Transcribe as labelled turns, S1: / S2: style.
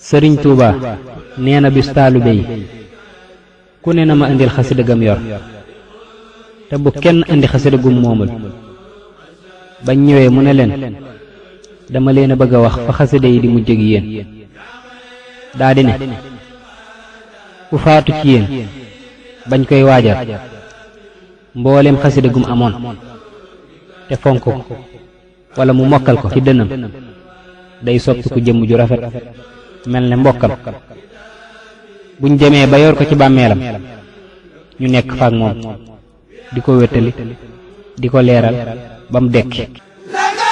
S1: sëriñ Tuuba nee na bis taalibe yi ku ne na ma indil xasida gam yor te bu kenn indi xasida gum moomul. bañ ñëwee mu ne leen dama leen a bëgg a wax fa xasida yi di mujj ak yéen. daa di ne ku faatu ci yéen bañ koy waajal mbooleem xasida gum amoon te fonk ko wala mu mokkal ko ci dënam day soppi ku jëmm ju rafet mel ne mbokkam. buñ demee ba yor ko ci bàmmeelam ñu nekk faak moom di ko wéttali di ko leeral ba mu dekki.